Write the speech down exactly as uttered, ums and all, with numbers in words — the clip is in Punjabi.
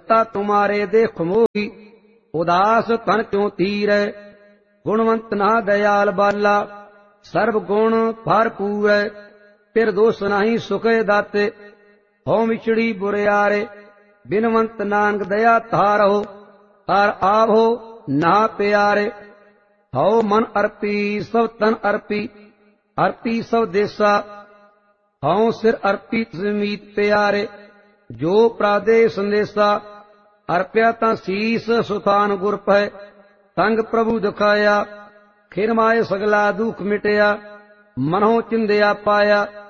ਦਿੱਤਾ ਤੁਮਾਰੇ ਦੇਖ ਮੋਹੀ, ਉਦਾਸ ਤਨ ਕਿਉ ਧੀਰੈ। ਗੁਣਵੰਤ ਨਾ ਦਇਆਲ ਬਾਲਾ, ਸਰਬ ਗੁਣ ਭਰਪੂਰੈ। ਫਿਰ ਦੋਸ ਨਹੀਂ ਸੁਖੇ ਦਾਤੇ, ਹਉ ਵਿਛੜੀ ਬੁਰਿਆਰੇ। ਬਿਨਵੰਤ ਨਾਨਕ ਦਇਆ ਧਾਰਹੁ, ਹਰ ਆਵੋ ਨਾ ਪਿਆਰੇ। ਹਉ ਮਨ ਅਰਪੀ ਸਭ ਤਨ ਅਰਪੀ, ਅਰਪੀ ਸਭ ਦੇਸਾ। ਹਉ ਸਿਰ ਅਰਪੀ ਜ਼ਮੀਤ ਪਿਆਰੇ, ਜੋ ਪ੍ਰਾਦੇ ਸੰਦੇਸਾ। ਅਰਪਿਆ ਤਾਂ ਸੀਸ ਸੁਥਾਨ ਗੁਰ ਪੈ, ਤੰਗ ਪ੍ਰਭੂ ਦਿਖਾਇਆ। ਖਿਰ ਮਾਏ ਸਗਲਾ ਦੁਖ ਮਿਟਿਆ, ਮਨਹੁ ਚਿੰਦਿਆ ਪਾਇਆ।